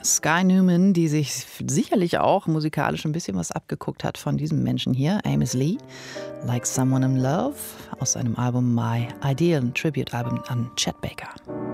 Sky Newman, die sich sicherlich auch musikalisch ein bisschen was abgeguckt hat von diesem Menschen hier, Amos Lee, Like Someone in Love, aus seinem Album My Ideal, ein Tribute-Album an Chet Baker.